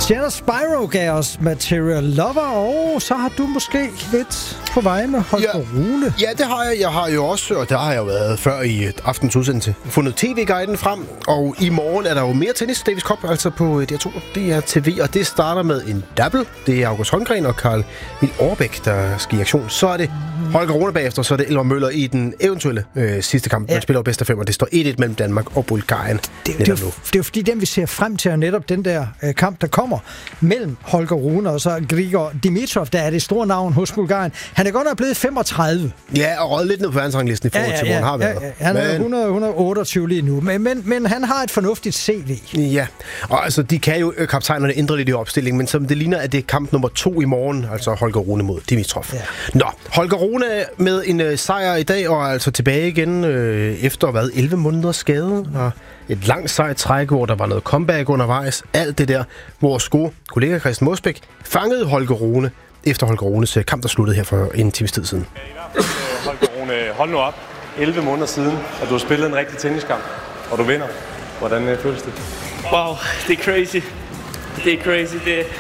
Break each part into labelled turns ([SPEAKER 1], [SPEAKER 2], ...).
[SPEAKER 1] Jenna Spyro gav os Material Lover, og så har du måske lidt på vej med Holger Rune.
[SPEAKER 2] Ja, det har jeg. Jeg har jo også, og der har jeg jo været før i aftens udsendelse, fundet TV-guiden frem, og i morgen er der jo mere tennis, Davis Cup, altså på DR2, DR-TV, og det starter med en double. Det er August Holmgren og Karl Emil Overbæk, der skal i aktion. Så er det Holger Rune bagefter, så er det Elmer Møller i den eventuelle sidste kamp. Man spiller jo bedst af 5, og det står 1-1 mellem Danmark og Bulgarien.
[SPEAKER 1] Det er jo fordi, den vi ser frem til, er netop den der kamp, der kommer mellem Holger Rune og så Grigor Dimitrov, der er det store navn hos Bulgarien. Han er godt nok blevet 35.
[SPEAKER 2] Ja, og røget lidt ned på verdensranglisten i forhold til, hvor han har været.
[SPEAKER 1] Han er 128 lige nu, men han har et fornuftigt CV.
[SPEAKER 2] Ja, og altså, de kan jo kaptajnerne ændre lidt i opstillingen, men som det ligner, at det er kamp nummer 2 i morgen, altså Holger Rune mod Dimitrov. Ja. Nå, Holger Rune med en sejr i dag, og altså tilbage igen efter, 11 måneder skade, og et langt sejt træk, hvor der var noget comeback undervejs. Alt det der, vores gode kollega Christian Mosbæk fangede Holger Rune efter Holger Runes kamp, der sluttede her for en times tid siden.
[SPEAKER 3] Holger Rune, hold nu op. 11 måneder siden, at du har spillet en rigtig tenniskamp, og du vinder. Hvordan føles det?
[SPEAKER 4] Wow, det er crazy. Det er crazy.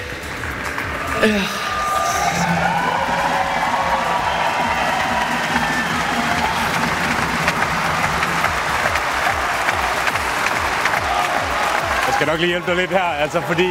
[SPEAKER 3] Jeg skal nok lige hjælpe dig lidt her, altså fordi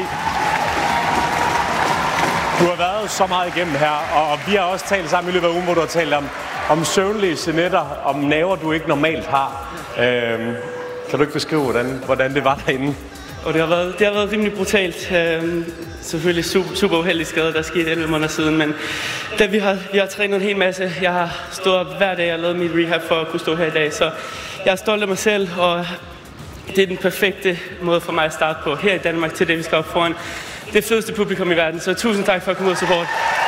[SPEAKER 3] du har været så meget igennem her, og vi har også talt sammen i løbet af ugen, hvor du har talt om søvnløse nætter, om nerver, du ikke normalt har. Kan du ikke beskrive, hvordan det var derinde?
[SPEAKER 4] Og det har været rimelig brutalt. Selvfølgelig super uheldig skade, der skete 11 måneder siden, men da vi har trænet en hel masse. Jeg har stået op hver dag og lavet mit rehab for at kunne stå her i dag, så jeg er stolt af mig selv, og det er den perfekte måde for mig at starte på her i Danmark til det, vi skal op foran det fedeste publikum i verden. Så tusind tak for at komme ud og support.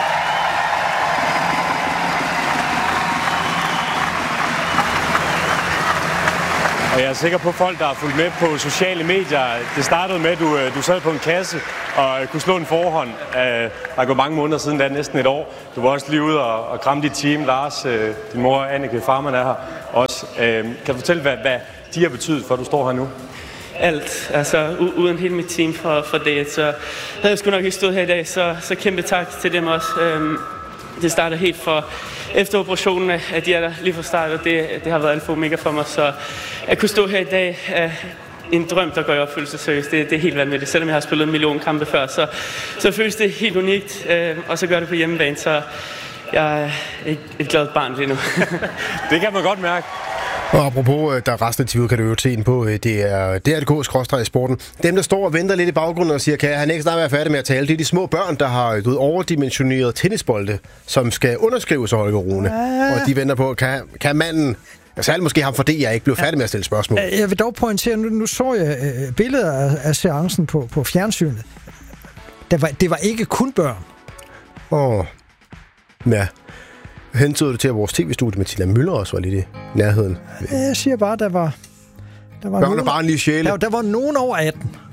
[SPEAKER 3] Og jeg er sikker på folk, der har fulgt med på sociale medier. Det startede med, at du sad på en kasse og kunne slå en forhånd. Der går mange måneder siden, det er næsten et år. Du var også lige ude og kramme dit team. Lars, din mor, Annike Farman er her også. Kan du fortælle, hvad de har betydet for, at du står her nu?
[SPEAKER 4] Alt. Altså, uden hele mit team for det, så havde jeg sgu nok ikke stået her i dag. Så kæmpe tak til dem også. Det starter helt for efter operationen, at de er der lige fra start, og det har været alfa og omega for mig. Så at kunne stå her i dag er en drøm, der går i opfyldelse seriøst. Det er helt vanvittigt. Selvom jeg har spillet 1 million kampe før, så føles det helt unikt. Og så gør det på hjemmebane, så jeg er et glad barn lige nu.
[SPEAKER 3] Det kan man godt mærke.
[SPEAKER 2] Og apropos, der resten af tivet kan du jo se ind på, det er DRDK/sporten. Dem, der står og venter lidt i baggrunden og siger, kan han ikke snart være færdig med at tale, det er de små børn, der har gået overdimensioneret tennisbolde, som skal underskrives af Holger Rune. Og de venter på, kan manden, særligt måske ham for det, jeg ikke blev færdig med at stille spørgsmål.
[SPEAKER 1] Jeg vil dog pointere, nu så jeg billeder af seancen på fjernsynet. Det var ikke kun børn.
[SPEAKER 2] Ja. Hentede du til, at vores tv-studie med Tina Møller også var lidt i nærheden?
[SPEAKER 1] Jeg siger bare, der var
[SPEAKER 2] børn og barnlige sjæle.
[SPEAKER 1] Der var nogen over 18.